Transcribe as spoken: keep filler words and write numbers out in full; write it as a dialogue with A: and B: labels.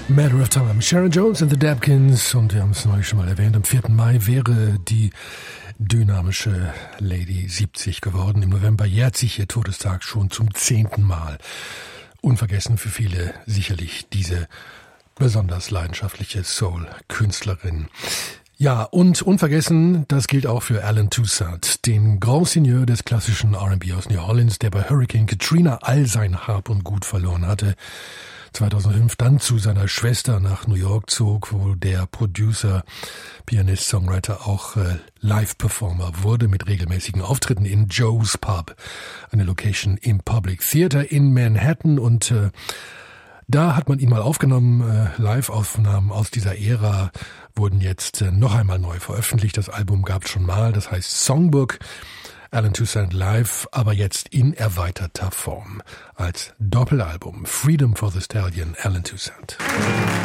A: Matter of Time. Sharon Jones and the Dabkins, und wir haben es neulich schon mal erwähnt, am vierten Mai wäre die dynamische Lady siebzig geworden. Im November jährt sich ihr Todestag schon zum zehnten Mal. Unvergessen für viele sicherlich diese besonders leidenschaftliche Soul-Künstlerin. Ja, und unvergessen, das gilt auch für Alan Toussaint, den Grand Seigneur des klassischen R and B aus New Orleans, der bei Hurricane Katrina all sein Hab und Gut verloren hatte. zweitausendfünf dann zu seiner Schwester nach New York zog, wo der Producer, Pianist, Songwriter auch äh, Live-Performer wurde mit regelmäßigen Auftritten in Joe's Pub, eine Location im Public Theater in Manhattan, und äh, da hat man ihn mal aufgenommen. Äh, Live-Aufnahmen aus dieser Ära wurden jetzt äh, noch einmal neu veröffentlicht. Das Album gab es schon mal, das heißt Songbook. Alan Toussaint live, aber jetzt in erweiterter Form als Doppelalbum. Freedom for the Stallion, Alan Toussaint.